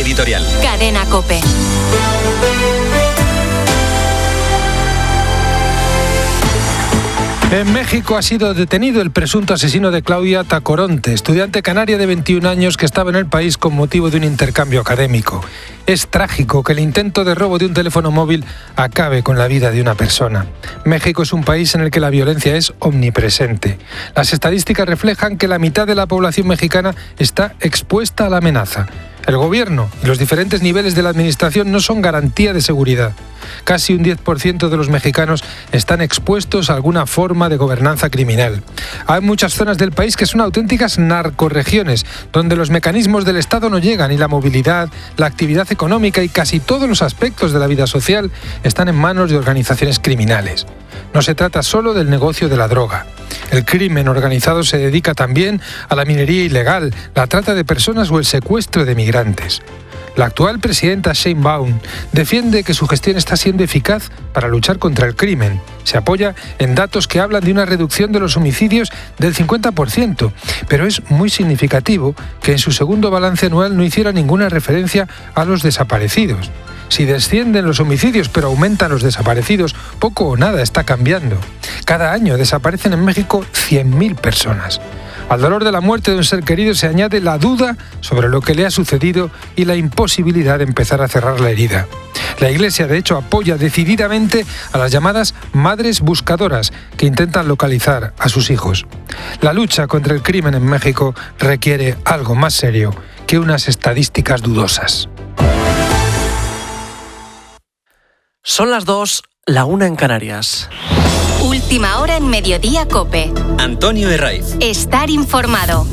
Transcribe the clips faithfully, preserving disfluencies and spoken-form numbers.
editorial. Cadena COPE. En México ha sido detenido el presunto asesino de Claudia Tacoronte, estudiante canaria de veintiún años que estaba en el país con motivo de un intercambio académico. Es trágico que el intento de robo de un teléfono móvil acabe con la vida de una persona. México es un país en el que la violencia es omnipresente. Las estadísticas reflejan que la mitad de la población mexicana está expuesta a la amenaza. El gobierno y los diferentes niveles de la administración no son garantía de seguridad. Casi un diez por ciento de los mexicanos están expuestos a alguna forma de gobernanza criminal. Hay muchas zonas del país que son auténticas narcorregiones, donde los mecanismos del Estado no llegan y la movilidad, la actividad económica y casi todos los aspectos de la vida social están en manos de organizaciones criminales. No se trata solo del negocio de la droga. El crimen organizado se dedica también a la minería ilegal, la trata de personas o el secuestro de migrantes. La actual presidenta Sheinbaum defiende que su gestión está siendo eficaz para luchar contra el crimen. Se apoya en datos que hablan de una reducción de los homicidios del cincuenta por ciento, pero es muy significativo que en su segundo balance anual no hiciera ninguna referencia a los desaparecidos. Si descienden los homicidios pero aumentan los desaparecidos, poco o nada está cambiando. Cada año desaparecen en México cien mil personas. Al dolor de la muerte de un ser querido se añade la duda sobre lo que le ha sucedido y la imposibilidad de empezar a cerrar la herida. La Iglesia, de hecho, apoya decididamente a las llamadas madres buscadoras que intentan localizar a sus hijos. La lucha contra el crimen en México requiere algo más serio que unas estadísticas dudosas. Son las dos, la una en Canarias. Última hora en Mediodía COPE. Antonio Herraiz. Estar informado.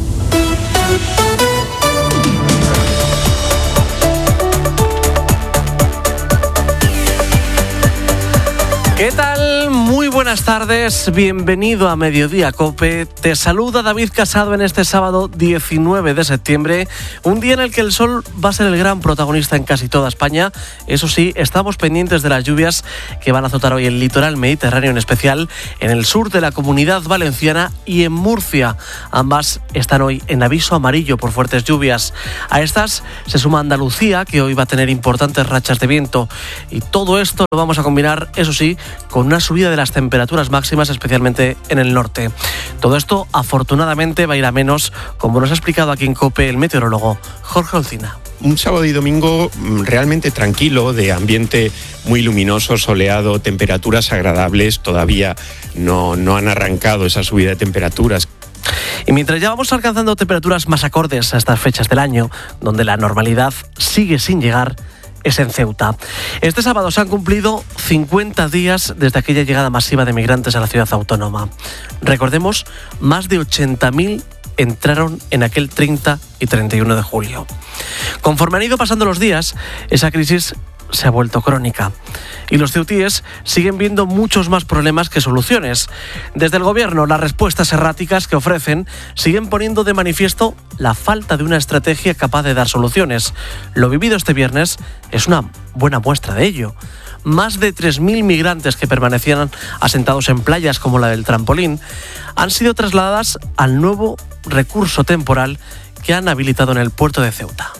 ¿Qué tal? Muy buenas tardes, bienvenido a Mediodía COPE. Te saluda David Casado en este sábado diecinueve de septiembre, un día en el que el sol va a ser el gran protagonista en casi toda España. Eso sí, estamos pendientes de las lluvias que van a azotar hoy el litoral mediterráneo, en especial en el sur de la Comunidad Valenciana y en Murcia. Ambas están hoy en aviso amarillo por fuertes lluvias. A estas se suma Andalucía, que hoy va a tener importantes rachas de viento. Y todo esto lo vamos a combinar, eso sí, con una subida de las temperaturas máximas, especialmente en el norte. Todo esto, afortunadamente, va a ir a menos, como nos ha explicado aquí en COPE el meteorólogo Jorge Olcina. Un sábado y domingo realmente tranquilo, de ambiente muy luminoso, soleado, temperaturas agradables. Todavía no, no han arrancado esa subida de temperaturas. Y mientras ya vamos alcanzando temperaturas más acordes a estas fechas del año, donde la normalidad sigue sin llegar, es en Ceuta. Este sábado se han cumplido cincuenta días desde aquella llegada masiva de migrantes a la ciudad autónoma. Recordemos, más de ochenta mil entraron en aquel treinta y treinta y uno de julio. Conforme han ido pasando los días, esa crisis se ha vuelto crónica. Y los ceutíes siguen viendo muchos más problemas que soluciones. Desde el gobierno, las respuestas erráticas que ofrecen siguen poniendo de manifiesto la falta de una estrategia capaz de dar soluciones. Lo vivido este viernes es una buena muestra de ello. Más de tres mil migrantes que permanecían asentados en playas como la del Trampolín han sido trasladadas al nuevo recurso temporal que han habilitado en el puerto de Ceuta.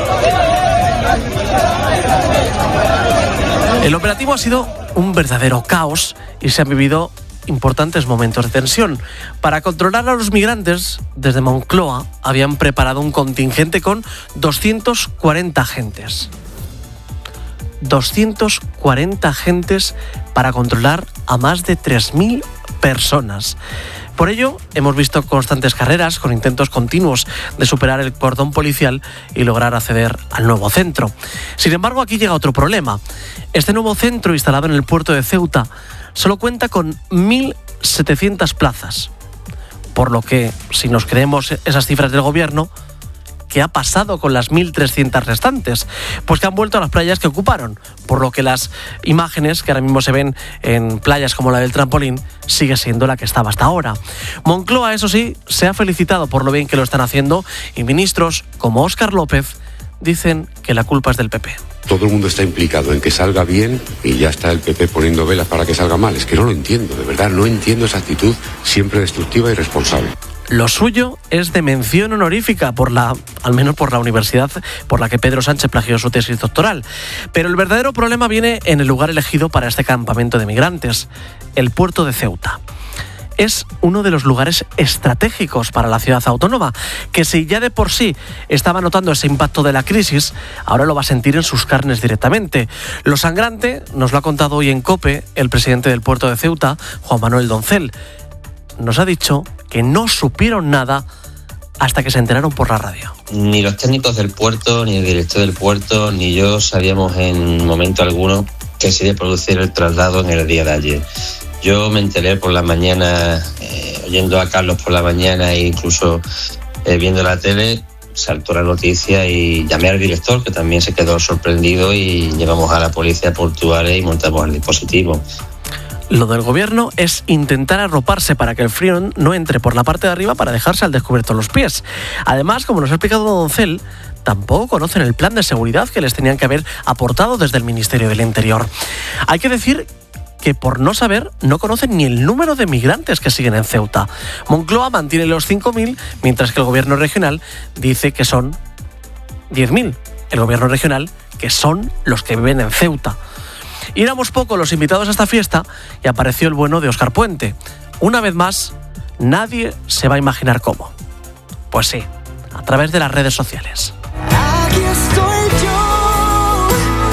El operativo ha sido un verdadero caos y se han vivido importantes momentos de tensión. Para controlar a los migrantes, desde Moncloa habían preparado un contingente con doscientos cuarenta agentes. doscientos cuarenta agentes para controlar a más de tres mil personas. Por ello, hemos visto constantes carreras con intentos continuos de superar el cordón policial y lograr acceder al nuevo centro. Sin embargo, aquí llega otro problema. Este nuevo centro, instalado en el puerto de Ceuta, solo cuenta con mil setecientas plazas. Por lo que, si nos creemos esas cifras del gobierno, ¿qué ha pasado con las mil trescientas restantes? Pues que han vuelto a las playas que ocuparon, por lo que las imágenes que ahora mismo se ven en playas como la del Trampolín sigue siendo la que estaba hasta ahora. Moncloa, eso sí, se ha felicitado por lo bien que lo están haciendo y ministros como Óscar López dicen que la culpa es del P P. Todo el mundo está implicado en que salga bien y ya está el P P poniendo velas para que salga mal. Es que no lo entiendo, de verdad, no entiendo esa actitud siempre destructiva y irresponsable. Lo suyo es de mención honorífica, por la, al menos por la universidad por la que Pedro Sánchez plagió su tesis doctoral. Pero el verdadero problema viene en el lugar elegido para este campamento de migrantes, el puerto de Ceuta. Es uno de los lugares estratégicos para la ciudad autónoma, que si ya de por sí estaba notando ese impacto de la crisis, ahora lo va a sentir en sus carnes directamente. Lo sangrante nos lo ha contado hoy en COPE el presidente del puerto de Ceuta, Juan Manuel Doncel. Nos ha dicho que no supieron nada hasta que se enteraron por la radio. Ni los técnicos del puerto, ni el director del puerto, ni yo sabíamos en momento alguno que se iba a producir el traslado en el día de ayer. Yo me enteré por la mañana, eh, oyendo a Carlos por la mañana e incluso eh, viendo la tele, saltó la noticia y llamé al director, que también se quedó sorprendido, y llevamos a la policía portuaria y montamos el dispositivo. Lo del gobierno es intentar arroparse para que el frío no entre por la parte de arriba para dejarse al descubierto los pies. Además, como nos ha explicado Doncel, tampoco conocen el plan de seguridad que les tenían que haber aportado desde el Ministerio del Interior. Hay que decir que por no saber no conocen ni el número de migrantes que siguen en Ceuta. Moncloa mantiene los cinco mil, mientras que el gobierno regional dice que son diez mil. El gobierno regional, que son los que viven en Ceuta. Y éramos pocos los invitados a esta fiesta y apareció el bueno de Óscar Puente. Una vez más, nadie se va a imaginar cómo. Pues sí, a través de las redes sociales. Aquí estoy yo,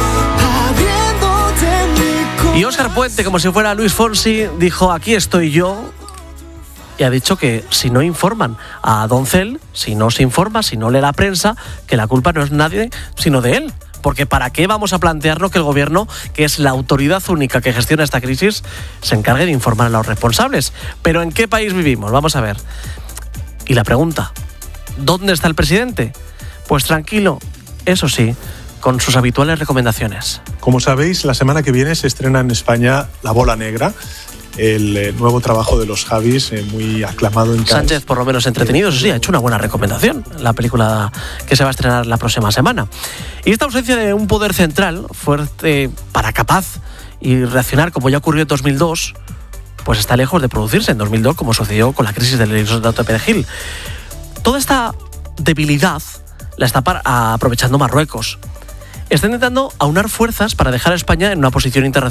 abriéndote mi corazón. Y Óscar Puente, como si fuera Luis Fonsi, dijo: aquí estoy yo. Y ha dicho que si no informan a Doncel, si no se informa, si no lee la prensa, que la culpa no es nadie sino de él. Porque ¿para qué vamos a plantearnos que el gobierno, que es la autoridad única que gestiona esta crisis, se encargue de informar a los responsables? ¿Pero en qué país vivimos? Vamos a ver. Y la pregunta, ¿dónde está el presidente? Pues tranquilo, eso sí, con sus habituales recomendaciones. Como sabéis, la semana que viene se estrena en España La Bola Negra, el eh, nuevo trabajo de los Javis, eh, muy aclamado en Cannes. Sánchez, por lo menos entretenido, eso sí, ha hecho una buena recomendación, la película que se va a estrenar la próxima semana. Y esta ausencia de un poder central fuerte para capaz y reaccionar como ya ocurrió en dos mil dos, pues está lejos de producirse en dos mil dos, como sucedió con la crisis del isótopo de Perejil. Toda esta debilidad la está aprovechando Marruecos. Está intentando aunar fuerzas para dejar a España en una posición internacional